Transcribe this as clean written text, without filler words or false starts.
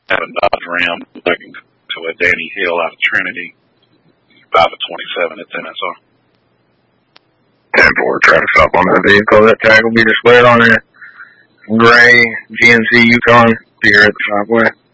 have a Dodge Ram looking to a Danny Hill out of Trinity. About a 27. It's MSR. 10-4 traffic stop on that vehicle. That tag will be displayed on a gray GMC Yukon here at the Shopway.